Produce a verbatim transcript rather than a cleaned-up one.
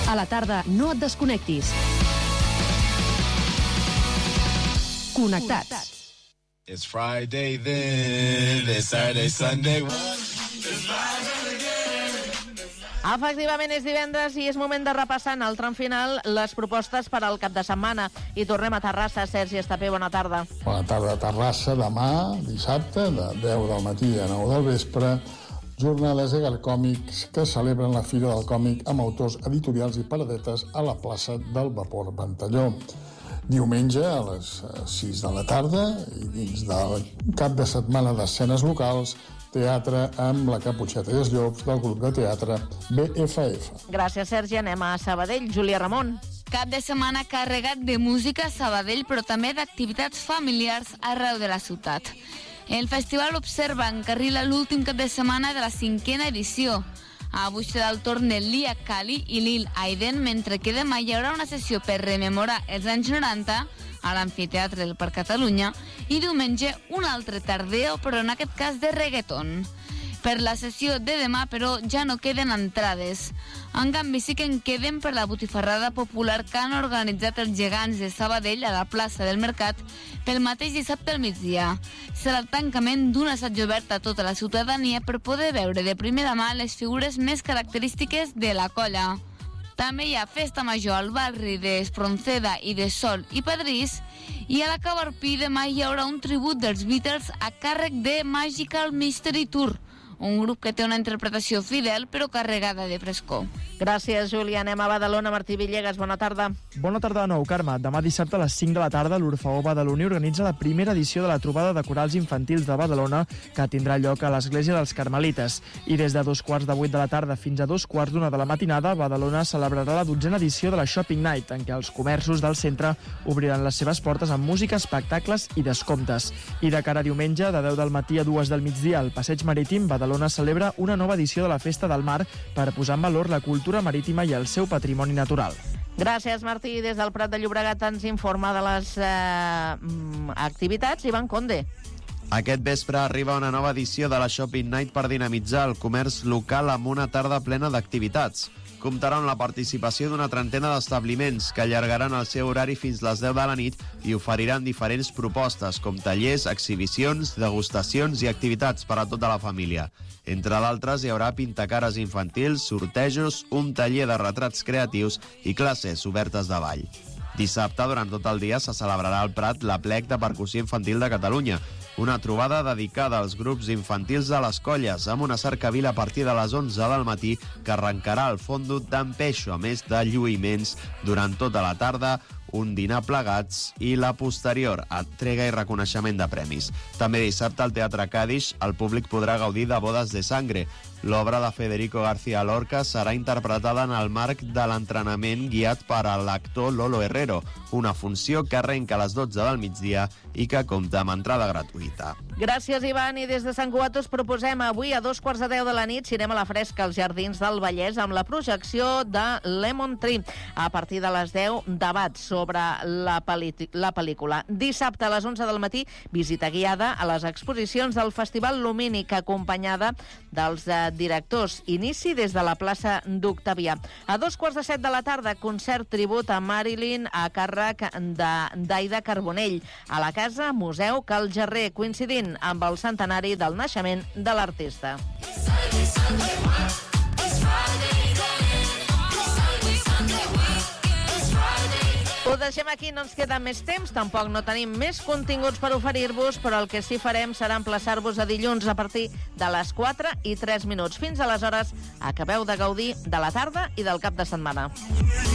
A la tarda, no et desconnectis. Connectats. It's Friday then, it's Saturday, Sunday. Efectivament, és divendres i és moment de repassar en el tram final les propostes per al cap de setmana. I tornem a Terrassa. Sergi Estapé, bona tarda. Bona tarda a Terrassa. Demà, dissabte, de deu del matí a nou del vespre, jornades Egarcòmics que celebren la Fira del Còmic amb autors editorials i paradetes a la plaça del Vapor Ventalló. Diumenge a les sis de la tarda i dins del cap de setmana d'escenes locals, teatre amb la Caputxeta i els Llops del grup de teatre B F F. Gràcies, Sergi. Anem a Sabadell. Júlia Ramon. Cap de setmana carregat de música a Sabadell, però també d'activitats familiars arreu de la ciutat. El festival Observa encarrila l'últim cap de setmana de la cinquena edició. Avui serà el torn de Lia Kali i Lil Aiden, mentre que demà hi haurà una sessió per rememorar els anys noranta a l'Amfiteatre del Parc Catalunya i diumenge un altre tardeo, però en aquest cas de reggaeton. Per la sessió de demà, però, ja no queden entrades. En canvi, sí que en queden per la botifarrada popular que han organitzat els gegants de Sabadell a la plaça del Mercat pel mateix dissabte al migdia. Serà el tancament d'un assaig obert a tota la ciutadania per poder veure de primera mà les figures més característiques de la colla. També hi ha festa major al barri d'Espronceda i de Sol i Padrís, i a la Cabarpí demà hi haurà un tribut dels Beatles a càrrec de Magical Mystery Tour, un grup que té una interpretació fidel però carregada de frescor. Gràcies, Júlia. Anem a Badalona. Martí Villegas, bona tarda. Bona tarda de nou, Carme. Demà dissabte a les cinc de la tarda l'Orfeó Badaloní organitza la primera edició de la trobada de corals infantils de Badalona, que tindrà lloc a l'Església dels Carmelites. I des de dos quarts de vuit de la tarda fins a dos quarts d'una de la matinada, Badalona celebrarà la dotzena edició de la Shopping Night, en què els comerços del centre obriran les seves portes amb música, espectacles i descomptes. I de cara a diumenge, de deu del matí a dues del migdia, al Passeig Marítim, Badalona celebra una nova edició de la Festa del Mar per posar en valor la cultura marítima i el seu patrimoni natural. Gràcies, Martí. Des del Prat de Llobregat ens informa de les eh, activitats Ivan Conde. Aquest vespre arriba una nova edició de la Shopping Night per dinamitzar el comerç local amb una tarda plena d'activitats. Comptarà amb la participació d'una trentena d'establiments que allargaran el seu horari fins les deu de la nit i oferiran diferents propostes com tallers, exhibicions, degustacions i activitats per a tota la família. Entre d'altres hi haurà pintacares infantils, sortejos, un taller de retrats creatius i classes obertes de ball. Dissabte, durant tot el dia, se celebrarà al Prat l'Aplec de Percussió Infantil de Catalunya, una trobada dedicada als grups infantils de les colles, amb una cercavila a partir de les onze del matí que arrencarà el fondo d'en Peixo, a més de lluïments durant tota la tarda, un dinar plegats i la posterior entrega i reconeixement de premis. També dissabte al Teatre Cadix el públic podrà gaudir de Bodes de Sangre. L'obra de Federico García Lorca serà interpretada en el marc de l'entrenament guiat per a l'actor Lolo Herrero, una funció que arrenca a les dotze del migdia i que compta amb entrada gratuïta. Gràcies, Ivan. I des de Sant Cugat us proposem avui a dos quarts de deu de la nit Cinema a la Fresca als Jardins del Vallès amb la projecció de Lemon Tree. A partir de les deu, debat sobre la, pel·li- la pel·lícula. Dissabte a les onze del matí, visita guiada a les exposicions del Festival Lumínic, acompanyada dels eh, directors. Inici des de la plaça d'Octavià. A dos quarts de set de la tarda, concert tribut a Marilyn a càrrec d'Aida Carbonell a la Casa Museu Cal Gerrer, coincidint amb el centenari del naixement de l'artista. Ho deixem aquí, no ens queda més temps, tampoc no tenim més continguts per oferir-vos, però el que sí farem serà emplaçar-vos a dilluns a partir de les quatre i tres minuts. Fins aleshores, acabeu de gaudir de la tarda i del cap de setmana.